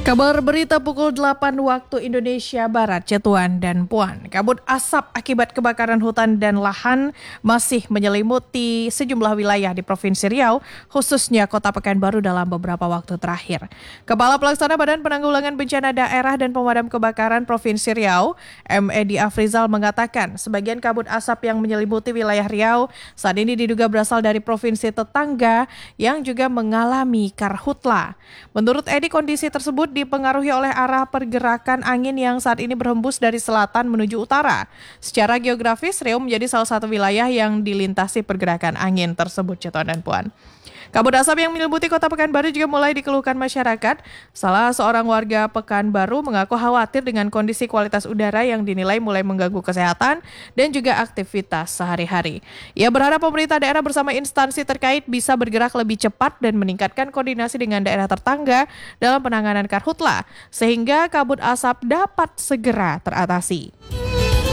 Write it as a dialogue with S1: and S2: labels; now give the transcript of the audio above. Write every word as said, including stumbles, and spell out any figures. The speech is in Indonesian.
S1: Kabar berita pukul delapan waktu Indonesia Barat, Cetuan dan Puan. Kabut asap akibat kebakaran hutan dan lahan masih menyelimuti sejumlah wilayah di Provinsi Riau, khususnya Kota Pekanbaru dalam beberapa waktu terakhir. Kepala Pelaksana Badan Penanggulangan Bencana Daerah dan Pemadam Kebakaran Provinsi Riau, M. Edi Afrizal mengatakan sebagian kabut asap yang menyelimuti wilayah Riau saat ini diduga berasal dari provinsi tetangga yang juga mengalami karhutla. Menurut Edi, kondisi tersebut dipengaruhi oleh arah pergerakan angin yang saat ini berhembus dari selatan menuju utara. Secara geografis, Riau menjadi salah satu wilayah yang dilintasi pergerakan angin tersebut, Cetuan dan Puan. Kabut asap yang menyelimuti Kota Pekanbaru juga mulai dikeluhkan masyarakat. Salah seorang warga Pekanbaru mengaku khawatir dengan kondisi kualitas udara yang dinilai mulai mengganggu kesehatan dan juga aktivitas sehari-hari. Ia berharap pemerintah daerah bersama instansi terkait bisa bergerak lebih cepat dan meningkatkan koordinasi dengan daerah tetangga dalam penanganan karhutla, sehingga kabut asap dapat segera teratasi.